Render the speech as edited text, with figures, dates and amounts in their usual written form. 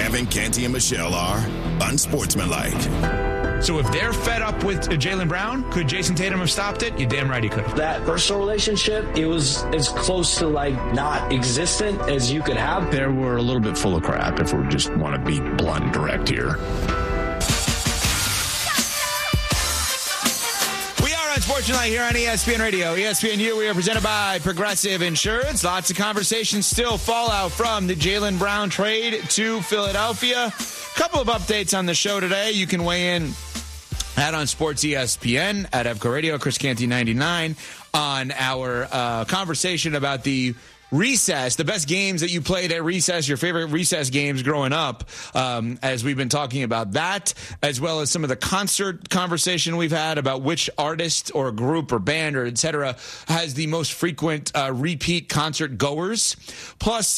Kevin, Canty, and Michelle are unsportsmanlike. So if they're fed up with Jaylen Brown, could Jason Tatum have stopped it? You're damn right he could have. That personal relationship, it was as close to not existent as you could have. They were a little bit full of crap, if we just want to be blunt and direct here. We are on Sports Tonight here on ESPN Radio. ESPNU, we are presented by Progressive Insurance. Lots of conversations still fallout from the Jaylen Brown trade to Philadelphia. Couple of updates on the show today. You can weigh in at On Sports ESPN, at EVCO Radio, Chris Canty 99, on our conversation about the recess, the best games that you played at recess, your favorite recess games growing up, as we've been talking about that, as well as some of the concert conversation we've had about which artist or group or band or et cetera has the most frequent repeat concert goers. Plus,